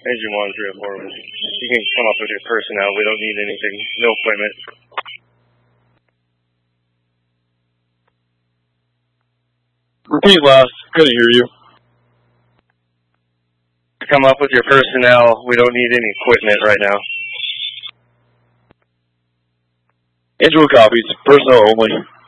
Engine 1 304. You can come up with your personnel. We don't need anything. No equipment. Repeat last. Couldn't hear you. Come up with your personnel. We don't need any equipment right now. Angelo copies. Personnel only.